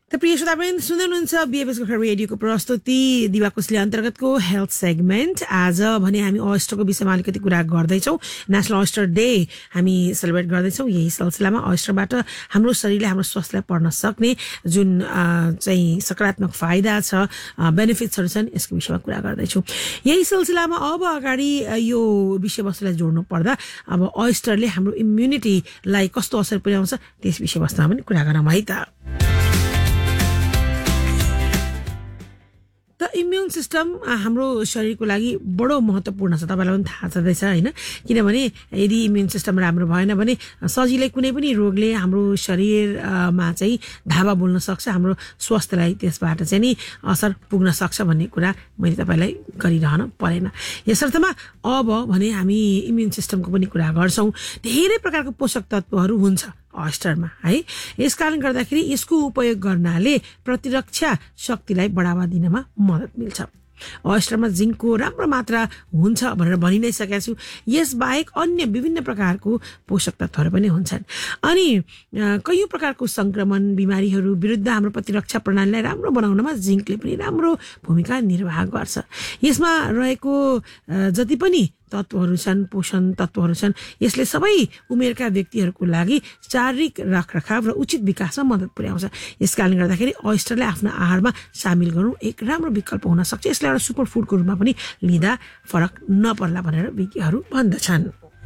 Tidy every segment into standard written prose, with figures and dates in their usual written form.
त प्रिय श्रोतावृन्द सुन्दै हुनुहुन्छ बीएफएस गोर्खा रेडियोको प्रस्तुति दिवाकुशली अन्तर्गतको हेल्थ सेगमेन्ट। आज भने हामी ओयस्टरको विषयमा अलिकति कुरा गर्दैछौँ। नेसनल ओयस्टर डे हामी सेलिब्रेट गर्दैछौँ। यही सिलसिलामा ओयस्टरबाट हाम्रो शरीरले हाम्रो स्वास्थ्यलाई पर्न सक्ने जुन चाहिँ सकारात्मक फाइदा छ, बेनिफिट्सहरू छन्, यसको विषयमा कुरा गर्दैछौँ। यही सिलसिलामा अब अगाडि यो विषयवस्तुलाई जोड्नु पर्दा अब ओयस्टरले हाम्रो इम्युनिटीलाई कस्तो असर पुर्याउँछ त्यस विषयवस्तुमा पनि कुरा गरौँ है त। त इम्युन सिस्टम हाम्रो शरीरको लागि बडो महत्त्वपूर्ण छ, तपाईँलाई पनि थाहा छँदैछ होइन। किनभने यदि इम्युन सिस्टम राम्रो भएन भने सजिलै कुनै पनि रोगले हाम्रो शरीरमा चाहिँ धावा बोल्न सक्छ, हाम्रो स्वास्थ्यलाई त्यसबाट चाहिँ नि असर पुग्न सक्छ भन्ने कुरा मैले तपाईँलाई गरिरहन परेन। यसर्थमा अब भने हामी इम्युन सिस्टमको पनि कुरा गर्छौँ। धेरै प्रकारको पोषक तत्त्वहरू हुन्छ ओयस्टरमा है। यसकारण गर्दाखेरि यसको उपयोग गर्नाले प्रतिरक्षा शक्तिलाई बढावा दिनमा मद्दत मिल्छ। ओयस्टरमा जिङ्कको राम्रो मात्रा हुन्छ भनेर भनि नै सकेको छु। यसबाहेक अन्य विभिन्न प्रकारको पोषक तत्त्वहरू पनि हुन्छन्। अनि कयौँ प्रकारको संक्रमण बिमारीहरू विरुद्ध हाम्रो प्रतिरक्षा प्रणालीलाई राम्रो बनाउनमा जिङ्कले पनि राम्रो भूमिका निर्वाह गर्छ। यसमा रहेको जति पनि तत्त्वहरू छन्, पोषण तत्त्वहरू छन्, यसले सबै उमेरका व्यक्तिहरूको लागि शारीरिक रखरखाव र उचित विकासमा मद्दत पुर्याउँछ। यसकारणले गर्दाखेरि ओयस्टरलाई आफ्नो आहारमा सामेल गर्नु एक राम्रो विकल्प हुन सक्छ। यसलाई एउटा सुपर फुडको रूपमा पनि लिँदा फरक नपर्ला भनेर विज्ञहरू भन्दछन्।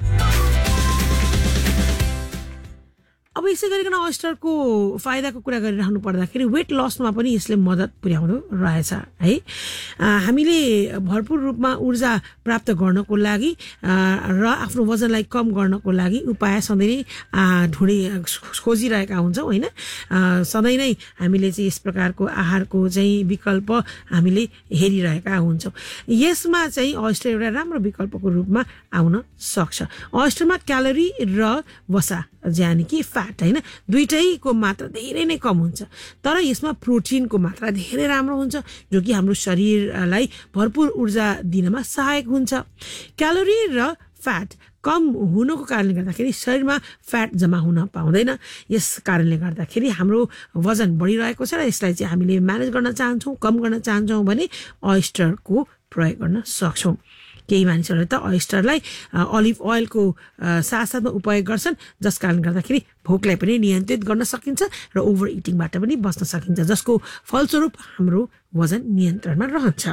अब यसै गरिकन ओयस्टरको फाइदाको कुरा गरिरहनु पर्दाखेरि वेट लसमा पनि यसले मद्दत पुर्याउँदो रहेछ है। हामीले भरपूर रूपमा ऊर्जा प्राप्त गर्नको लागि र आफ्नो वजनलाई कम गर्नको लागि उपाय सधैँ नै खोजिरहेका हुन्छौँ होइन। सधैँ नै हामीले चाहिँ यस प्रकारको आहारको चाहिँ विकल्प हामीले हेरिरहेका हुन्छौँ। यसमा चाहिँ ओयस्टर एउटा राम्रो विकल्पको रूपमा आउन सक्छ। ओयस्टरमा क्यालोरी र वसा यानि कि फ्याट होइन, दुईटैको मात्रा धेरै नै कम हुन्छ। तर यसमा प्रोटिनको मात्रा धेरै राम्रो हुन्छ जो कि हाम्रो शरीरलाई भरपूर ऊर्जा दिनमा सहायक हुन्छ। क्यालोरी र फ्याट कम हुनुको कारणले गर्दाखेरि शरीरमा फ्याट जम्मा हुन पाउँदैन। यस कारणले गर्दाखेरि हाम्रो वजन बढिरहेको छ र यसलाई चाहिँ हामीले म्यानेज गर्न चाहन्छौँ, कम गर्न चाहन्छौँ भने ओयस्टरको प्रयोग गर्न सक्छौँ। केही मानिसहरूले त ओयस्टरलाई अलिभ ओइलको साथसाथमा उपयोग गर्छन्, जस कारणले गर्दाखेरि भोकलाई पनि नियन्त्रित गर्न सकिन्छ र ओभर इटिङबाट पनि बच्न सकिन्छ, जसको फलस्वरूप हाम्रो वजन नियन्त्रणमा रहन्छ।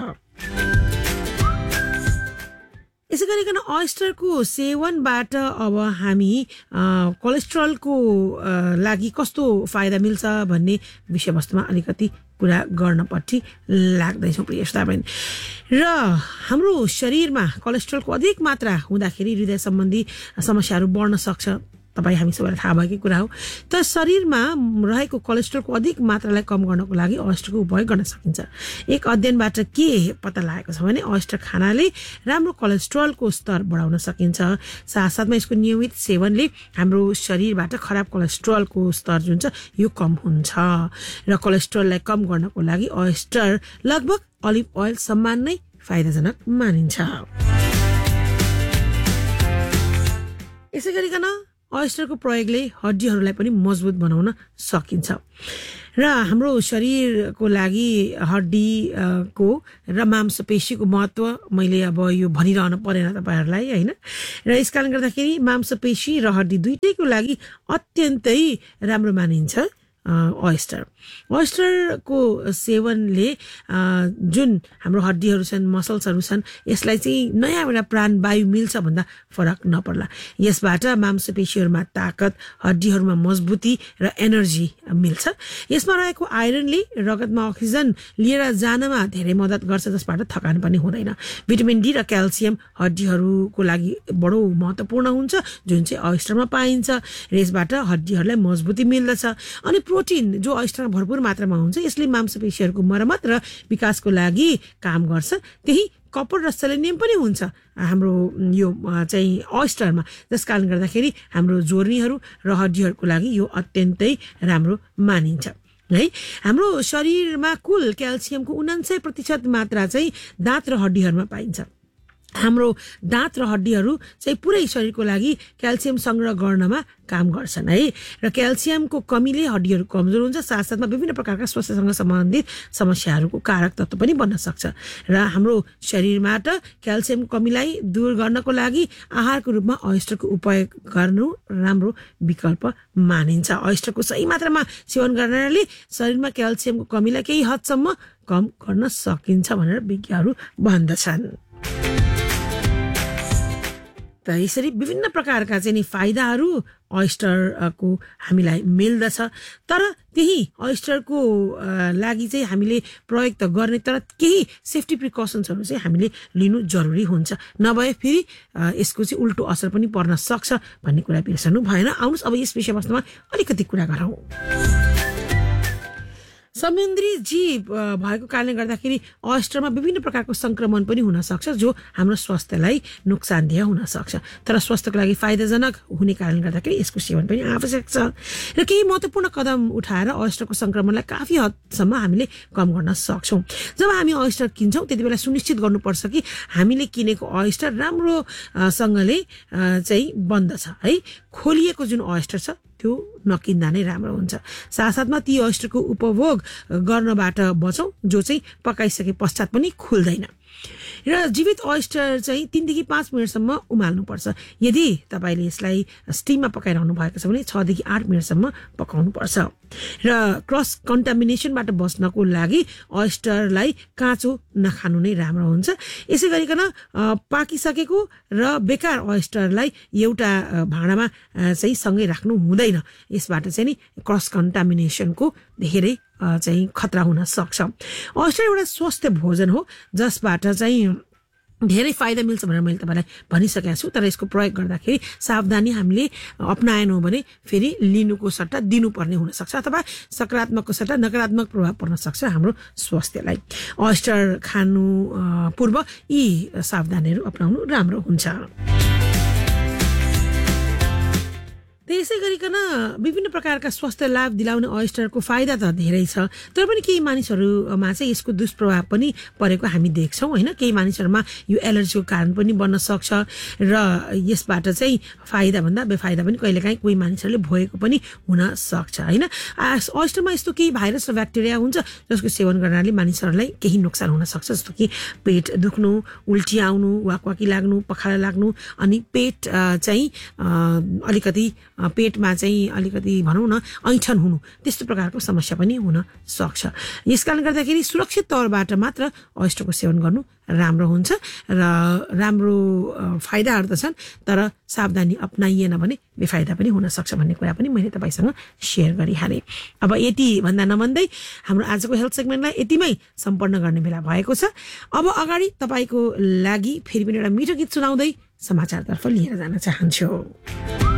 यसै गरिकन ओयस्टरको सेवनबाट अब हामी कोलेस्ट्रलको लागि कस्तो फाइदा मिल्छ भन्ने विषयवस्तुमा अलिकति कुरा गर्नपट्टि लाग्दैछौँ प्रिय श्रोतावृन्द। र हाम्रो शरीरमा कोलेस्ट्रलको अधिक मात्रा हुँदाखेरि हृदय सम्बन्धी समस्याहरू बढ्न सक्छ। तपाईँ हामी सबैलाई थाहा भएकै कुरा हो। त शरीरमा रहेको कोलेस्ट्रलको अधिक मात्रालाई कम गर्नको लागि ओयस्टरको उपयोग गर्न सकिन्छ। एक अध्ययनबाट के पत्ता लागेको छ भने ओयस्टर खानाले राम्रो कोलेस्ट्रलको स्तर बढाउन सकिन्छ। साथसाथमा यसको नियमित सेवनले हाम्रो शरीरबाट खराब कोलेस्ट्रलको स्तर जुन छ यो कम हुन्छ र कोलेस्ट्रललाई कम गर्नको लागि ओयस्टर लगभग अलिभ ओइल समान नै फाइदाजनक मानिन्छ। यसै गरिकन ओयस्टरको प्रयोगले हड्डीहरूलाई पनि मजबुत बनाउन सकिन्छ र हाम्रो शरीरको लागि हड्डीको र मांसपेशीको महत्त्व मैले अब यो भनिरहन परेन तपाईँहरूलाई होइन। र यसकारण गर्दाखेरि मांसपेशी र हड्डी दुइटैको लागि अत्यन्तै राम्रो मानिन्छ ओयस्टरको सेवनले जुन हाम्रो हड्डीहरू छन्, मसल्सहरू छन्, यसलाई चाहिँ नयाँ एउटा प्राणवायु मिल्छ भन्दा फरक नपर्ला। यसबाट मांसपेशीहरूमा ताकत, हड्डीहरूमा मजबुती र एनर्जी मिल्छ। यसमा रहेको आइरनले रगतमा अक्सिजन लिएर जानमा धेरै मद्दत गर्छ, जसबाट थकान पनि हुँदैन। भिटामिन डी र क्याल्सियम हड्डीहरूको लागि बडो महत्त्वपूर्ण हुन्छ जुन चाहिँ ओयस्टरमा पाइन्छ र यसबाट हड्डीहरूलाई मजबुती मिल्दछ। अनि प्रोटिन जो ओयस्टरमा भरपूर मात्रामा हुन्छ यसले मांसपेशीहरूको मर्मत र विकासको लागि काम गर्छ। त्यही कपर र सेलेनियम पनि हुन्छ हाम्रो यो चाहिँ ओयस्टरमा, जस कारण गर्दाखेरि हाम्रो जोर्नीहरू र हड्डीहरूको लागि यो अत्यन्तै राम्रो मानिन्छ है। हाम्रो शरीरमा कुल क्याल्सियमको 99% मात्रा चाहिँ दाँत र हड्डीहरूमा पाइन्छ। हाम्रो दाँत र हड्डीहरू चाहिँ पुरै शरीरको लागि क्याल्सियम संग्रह गर्नमा काम गर्छन् है र क्याल्सियमको कमीले हड्डीहरू कमजोर हुन्छ साथसाथमा विभिन्न प्रकारका स्वास्थ्यसँग सम्बन्धित समस्याहरूको कारक तत्त्व पनि बन्न सक्छ र हाम्रो शरीरबाट क्याल्सियमको कमीलाई दूर गर्नको लागि आहारको रूपमा ओयस्टरको उपयोग गर्नु राम्रो विकल्प मानिन्छ ओयस्टरको सही मात्रामा सेवन गर्नाले शरीरमा क्याल्सियमको कमीलाई केही हदसम्म कम गर्न सकिन्छ भनेर विज्ञहरू भन्दछन् त यसरी विभिन्न प्रकारका चाहिँ नि फाइदाहरू ओयस्टरको हामीलाई मिल्दछ तर त्यही ओयस्टरको लागि चाहिँ हामीले प्रयोग त गर्ने तर केही सेफ्टी प्रिकसन्सहरू चाहिँ हामीले लिनु जरुरी हुन्छ नभए फेरि यसको चाहिँ उल्टो असर पनि पर्न सक्छ भन्ने कुरा बिर्सनु भएन आउनुस् अब यस विषयवस्तुमा अलिकति कुरा गरौँ समुद्री जीव भएको कारणले गर्दाखेरि ओयस्टरमा विभिन्न प्रकारको संक्रमण पनि हुन सक्छ जो हाम्रो स्वास्थ्यलाई नोक्सानदेह हुन सक्छ तर स्वास्थ्यको लागि फाइदाजनक हुने कारणले गर्दाखेरि यसको सेवन पनि आवश्यक छ र केही महत्त्वपूर्ण कदम उठाएर ओयस्टरको संक्रमणलाई काफी हदसम्म हामीले कम गर्न सक्छौं जब हामी ओयस्टर किन्छौं त्यतिबेला सुनिश्चित गर्नुपर्छ कि हामीले किनेको ओयस्टर राम्रोसँगले चाहिँ बन्द छ है खोलिएको जुन ओयस्टर छ त्यो नकिन्दा नै राम्रो हुन्छ साथसाथमा ती ओयस्टरको उपभोग गर्नबाट बचौं जो चाहिँ पकाइसके पश्चात पनि खुल्दैन र जीवित ओयस्टर चाहिँ 3 देखि 5 मिनेटसम्म उमाल्नु पर्छ यदि तपाईले यसलाई स्टिममा पकाइरहनु भएको छ भने 6 देखि 8 मिनेटसम्म पकाउनु पर्छ र क्रस कन्टामिनेसनबाट बच्नको लागि ओयस्टरलाई काँचो नखानु नै राम्रो हुन्छ यसै गरिकन पाकिसकेको र बेकार ओयस्टरलाई एउटा भाँडामा चाहिँ सँगै राख्नु हुँदैन यसबाट चाहिँ नि क्रस कन्टामिनेसनको धेरै चाहिँ खतरा हुन सक्छ ओयस्टर एउटा स्वस्थ भोजन हो जसबाट चाहिँ धेरै फाइदा मिल्छ भनेर मैले तपाईलाई भनिसकेको छु तर यसको प्रयोग गर्दाखेरि सावधानी हामीले अपनाएनौं भने फेरि लिनुको सट्टा दिनुपर्ने हुन सक्छ अथवा सकारात्मकको सट्टा नकारात्मक प्रभाव पर्न सक्छ हाम्रो स्वास्थ्यलाई ओयस्टर खानु पूर्व यी सावधानीहरू अपनाउनु राम्रो हुन्छ त्यसै गरिकन विभिन्न प्रकारका स्वास्थ्य लाभ दिलाउने ओयस्टरको फाइदा त धेरै छ तर पनि केही मानिसहरुमा चाहिँ यसको दुष्प्रभाव पनि परेको हामी देख्छौं हैन केही मानिसहरुमा यो एलर्जीको कारण पनि बन्न सक्छ र यसबाट चाहिँ फाइदा भन्दा बेफाइदा पनि कहिलेकाहीँ कोही मानिसहरुले भोगेको पनि हुन सक्छ हैन ओयस्टरमा यस्तो केही भाइरस र ब्याक्टेरिया हुन्छ जसको सेवन गर्नाले मानिसहरुलाई केही नोक्सान हुन सक्छ जस्तो कि पेट दुख्नु उल्टी आउनु वाकवाकी लाग्नु पखाला लाग्नु अनि पेट चाहिँ अलिकति पेटमा चाहिँ अलिकति भनौं न ऐठन हुनु त्यस्तो प्रकारको समस्या पनि हुन सक्छ यसकारणले गर्दाखेरि सुरक्षित तौरबाट मात्र ओयस्टरको सेवन गर्नु राम्रो हुन्छ र राम्रो फाइदाहरु त छन् तर सावधानी अपनाइएन भने बेफाइदा पनि हुन सक्छ भन्ने कुरा पनि मैले तपाईसँग शेयर गरिहाले अब यति भन्दा नभन्दै हाम्रो आजको हेल्थ सेगमेन्टलाई यतिमै सम्पन्न गर्ने बेला भएको छ अब अगाडि तपाईको लागि फेरि पनि एउटा मिठो गीत सुनाउँदै समाचारतर्फ लिएर जान चाहन्छु